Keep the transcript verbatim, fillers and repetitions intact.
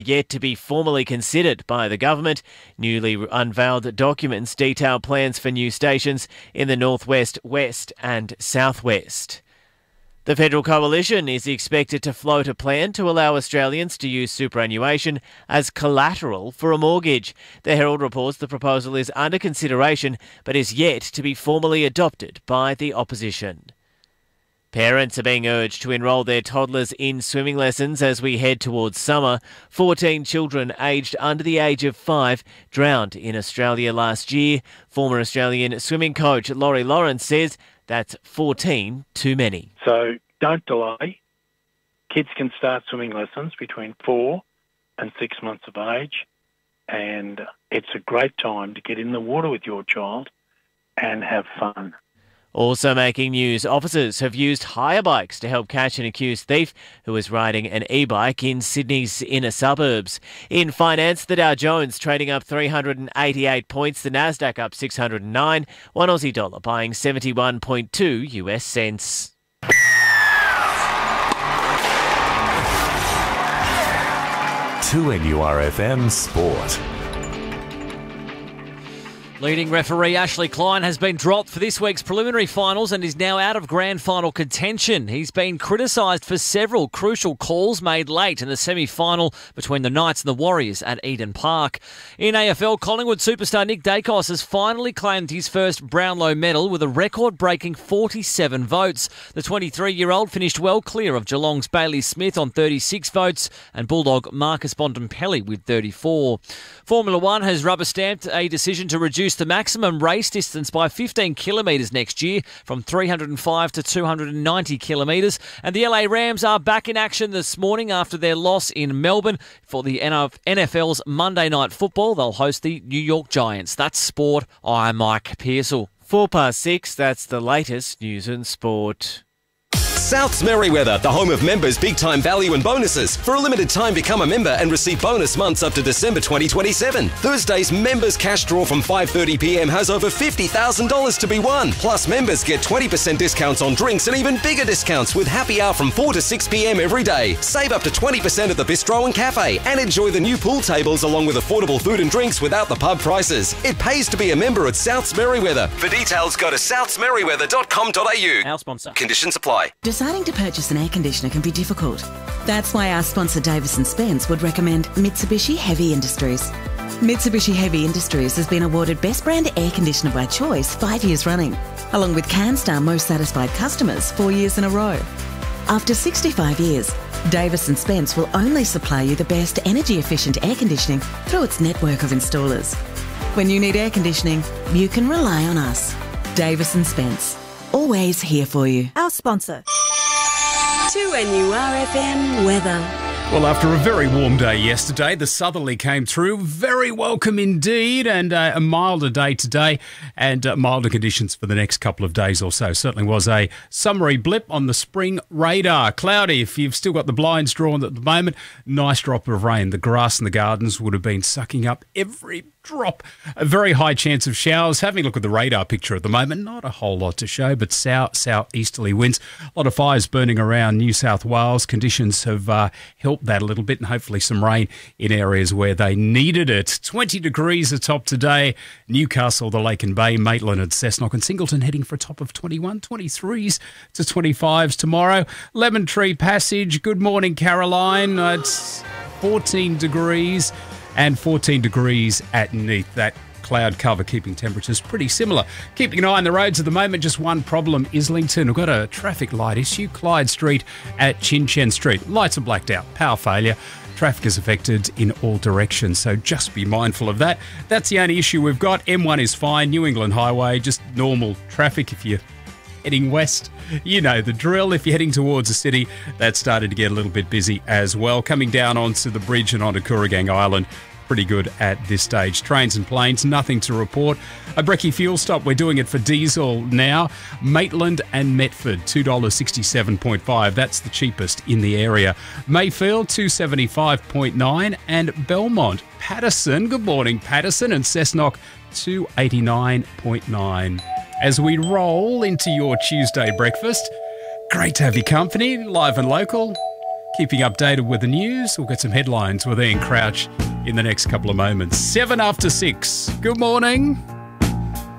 yet to be formally considered by the government. Newly unveiled documents detail plans for new stations in the northwest, west and southwest. The Federal Coalition is expected to float a plan to allow Australians to use superannuation as collateral for a mortgage. The Herald reports the proposal is under consideration but is yet to be formally adopted by the opposition. Parents are being urged to enrol their toddlers in swimming lessons as we head towards summer. fourteen children aged under the age of five drowned in Australia last year. Former Australian swimming coach Laurie Lawrence says that's fourteen too many. So don't delay. Kids can start swimming lessons between four and six months of age, and it's a great time to get in the water with your child and have fun. Also making news, officers have used hire bikes to help catch an accused thief who was riding an e-bike in Sydney's inner suburbs. In finance, the Dow Jones trading up three hundred eighty-eight points, the Nasdaq up six hundred nine, one Aussie dollar buying seventy-one point two U S cents. two N U R F M Sport. Leading referee Ashley Klein has been dropped for this week's preliminary finals and is now out of grand final contention. He's been criticised for several crucial calls made late in the semi-final between the Knights and the Warriors at Eden Park. In A F L, Collingwood superstar Nick Dacos has finally claimed his first Brownlow medal with a record-breaking forty-seven votes. The twenty-three-year-old finished well clear of Geelong's Bailey Smith on thirty-six votes and Bulldog Marcus Bontempelli with thirty-four. Formula One has rubber-stamped a decision to reduce the maximum race distance by fifteen kilometres next year from three hundred five to two hundred ninety kilometres. And the L A Rams are back in action this morning after their loss in Melbourne for the N F L's Monday Night Football. They'll host the New York Giants. That's sport. I'm Mike Pearsall. Four past six, that's the latest news and sport. Souths Merriweather, the home of members' big-time value and bonuses. For a limited time, become a member and receive bonus months up to December twenty twenty-seven. Thursday's members' cash draw from five thirty p m has over fifty thousand dollars to be won. Plus, members get twenty percent discounts on drinks and even bigger discounts with happy hour from four to six p m every day. Save up to twenty percent at the Bistro and Cafe and enjoy the new pool tables along with affordable food and drinks without the pub prices. It pays to be a member at Souths Merriweather. For details, go to souths merriweather dot com dot a u. Our sponsor. Conditions apply. Deciding to purchase an air conditioner can be difficult. That's why our sponsor Davis and Spence would recommend Mitsubishi Heavy Industries. Mitsubishi Heavy Industries has been awarded Best Brand Air Conditioner by Choice five years running, along with CanStar Most Satisfied Customers four years in a row. After sixty-five years, Davis and Spence will only supply you the best energy-efficient air conditioning through its network of installers. When you need air conditioning, you can rely on us. Davis and Spence, always here for you. Our sponsor. two N U R F M weather. Well, after a very warm day yesterday, the southerly came through. Very welcome indeed, and uh, a milder day today, and uh, milder conditions for the next couple of days or so. Certainly was a summery blip on the spring radar. Cloudy, if you've still got the blinds drawn at the moment. Nice drop of rain. The grass in the gardens would have been sucking up every drop. A very high chance of showers. Having a look at the radar picture at the moment, not a whole lot to show, but south southeasterly winds. A lot of fires burning around New South Wales. Conditions have uh, helped that a little bit, and hopefully some rain in areas where they needed it. twenty degrees atop today. Newcastle, the Lake and Bay, Maitland and Cessnock and Singleton heading for a top of twenty-one, twenty-threes to twenty-fives tomorrow. Lemon Tree Passage, good morning, Caroline. Uh, it's fourteen degrees. And fourteen degrees at Neath. That cloud cover keeping temperatures pretty similar. Keeping an eye on the roads at the moment, just one problem, Islington. We've got a traffic light issue, Clyde Street at Chin Chen Street. Lights are blacked out, power failure. Traffic is affected in all directions, so just be mindful of that. That's the only issue we've got. M one is fine, New England Highway, just normal traffic if you're heading west. You know the drill. If you're heading towards the city, that's started to get a little bit busy as well. Coming down onto the bridge and onto Kooragang Island, pretty good at this stage. Trains and planes, nothing to report. A brekkie fuel stop, we're doing it for diesel now. Maitland and Metford, two dollars sixty-seven point five. That's the cheapest in the area. Mayfield, two dollars seventy-five point nine. And Belmont, Patterson, good morning, Patterson and Cessnock, two dollars eighty-nine point nine. As we roll into your Tuesday breakfast, great to have your company, live and local. keeping updated with the news. We'll get some headlines with Ian Crouch in the next couple of moments. Seven after six. Good morning.